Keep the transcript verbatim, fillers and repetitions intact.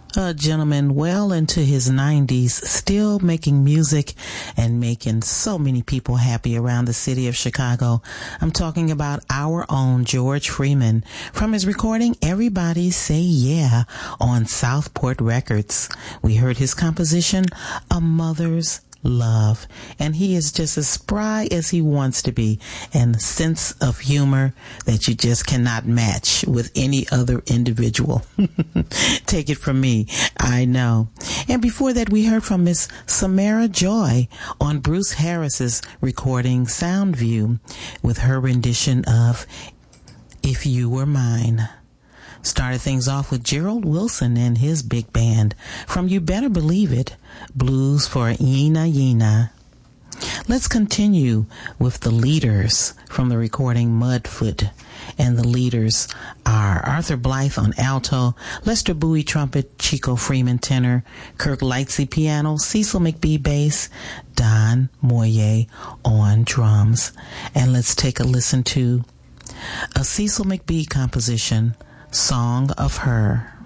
A gentleman well into his nineties, still making music and making so many people happy around the city of Chicago. I'm talking about our own George Freeman from his recording Everybody Say Yeah on Southport Records. We heard his composition, A Mother's Love, and he is just as spry as he wants to be, and a sense of humor that you just cannot match with any other individual. Take it from me, I know. And before that, we heard from Miss Samara Joy on Bruce Harris's recording Soundview with her rendition of If You Were Mine. Started things off with Gerald Wilson and his big band from You Better Believe It, Blues for Yena Yena. Let's continue with the leaders from the recording Mudfoot. And the leaders are Arthur Blythe on alto, Lester Bowie trumpet, Chico Freeman tenor, Kirk Lightsey piano, Cecil McBee bass, Don Moye on drums. And let's take a listen to a Cecil McBee composition, Song of Her.